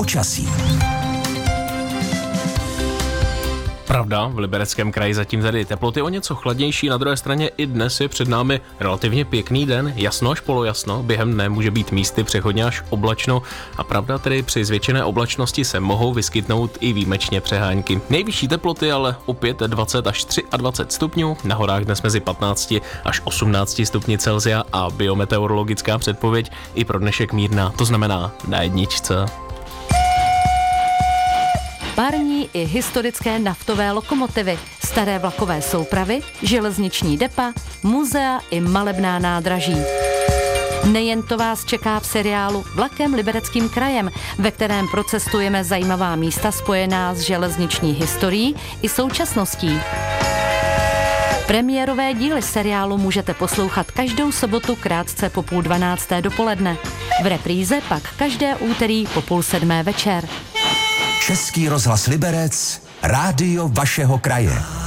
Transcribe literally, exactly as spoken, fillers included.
počasí. Pravda, v Libereckém kraji zatím tady teploty o něco chladnější, na druhé straně i dnes je před námi relativně pěkný den, jasno až polojasno, během dne může být místy přechodně až oblačno a pravda tedy při zvětšené oblačnosti se mohou vyskytnout i výjimečně přehánky. Nejvyšší teploty ale opět dvacet až dvacet tři stupňů, na horách dnes mezi patnáct až osmnáct stupni Celsia a biometeorologická předpověď i pro dnešek mírná, to znamená na jedničce. Parní i historické naftové lokomotivy, staré vlakové soupravy, železniční depa, muzea i malebná nádraží. Nejen to vás čeká v seriálu Vlakem Libereckým krajem, ve kterém procestujeme zajímavá místa spojená s železniční historií i současností. Premiérové díly seriálu můžete poslouchat každou sobotu krátce po půl dvanácté dopoledne. V repríze pak každé úterý po půl sedmé večer. Český rozhlas Liberec, rádio vašeho kraje.